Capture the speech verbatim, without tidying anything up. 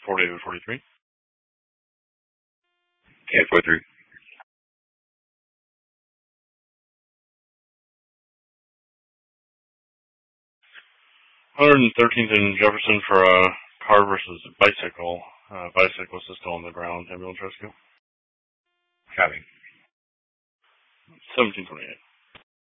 forty-eight or forty-three. Yeah, forty-three. one hundred thirteenth in Jefferson for a car versus a bicycle. Uh, bicyclist is still on the ground. Ambulance rescue. Copy. seventeen twenty-eight.